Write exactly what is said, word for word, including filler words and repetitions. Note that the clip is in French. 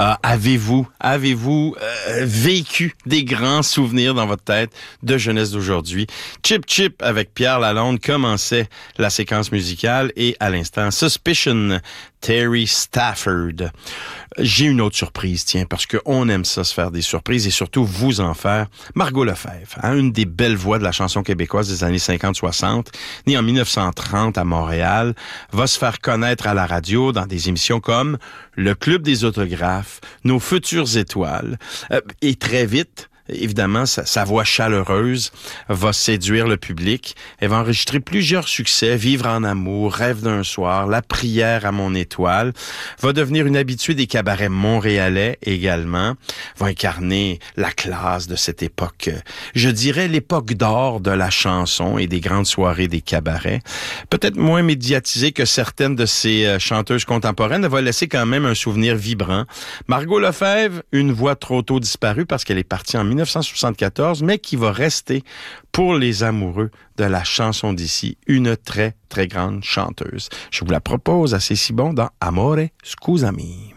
Euh, avez-vous, avez-vous euh, vécu des grands souvenirs dans votre tête de jeunesse d'aujourd'hui? Chip Chip avec Pierre Lalonde commençait la séquence musicale et à l'instant, Suspicion, Terry Stafford. J'ai une autre surprise, tiens, parce qu'on aime ça, se faire des surprises et surtout vous en faire. Margot Lefebvre, hein, une des belles voix de la chanson québécoise des années cinquante soixante, née en dix-neuf cent trente à Montréal, va se faire connaître à la radio dans des émissions comme Le Club des autographes, Nos futures étoiles, euh, et très vite, évidemment, sa, sa voix chaleureuse va séduire le public. Elle va enregistrer plusieurs succès, Vivre en amour, Rêve d'un soir, La prière à mon étoile. Va devenir une habituée des cabarets montréalais également. Va incarner la classe de cette époque. Je dirais l'époque d'or de la chanson et des grandes soirées des cabarets. Peut-être moins médiatisée que certaines de ces chanteuses contemporaines, elle va laisser quand même un souvenir vibrant. Margot Lefebvre, une voix trop tôt disparue parce qu'elle est partie en dix-neuf cent soixante-quatorze, mais qui va rester pour les amoureux de la chanson d'ici, une très, très grande chanteuse. Je vous la propose à C'est si bon dans Amore Scusami.